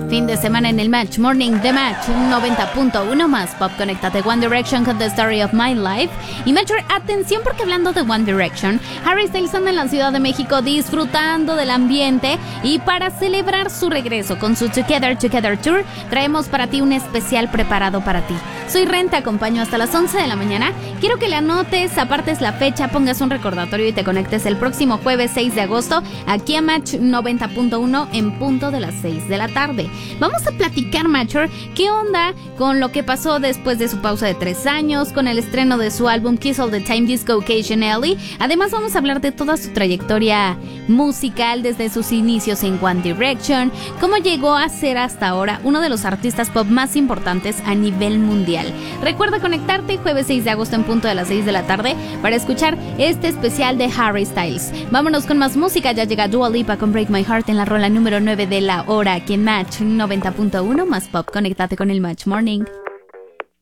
Fin de semana en el Match Morning de Match 90.1 más Pop. Conéctate. One Direction con The Story of My Life. Y Matcher, atención, porque hablando de One Direction, Harry Styles anda en la Ciudad de México disfrutando del ambiente, y para celebrar su regreso con su Together Tour, traemos para ti un especial preparado para ti. Soy Ren, te acompaño hasta las 11 de la mañana. Quiero que le anotes, apartes la fecha, pongas un recordatorio y te conectes el próximo jueves 6 de agosto aquí a Match 90.1 en punto de las 6 de la tarde. Vamos a platicar, Matcher, qué onda con lo que pasó después de su pausa de 3 años, con el estreno de su álbum Kiss All the Time, Disco Occasionally. Además vamos a hablar de toda su trayectoria musical desde sus inicios en One Direction, cómo llegó a ser hasta ahora uno de los artistas pop más importantes a nivel mundial. Recuerda conectarte jueves 6 de agosto en punto de las 6 de la tarde para escuchar este especial de Harry Styles. Vámonos con más música, ya llega Dua Lipa con Break My Heart en la rola número 9 de la hora aquí en Match 90.1 más Pop. Conéctate con el Match Morning.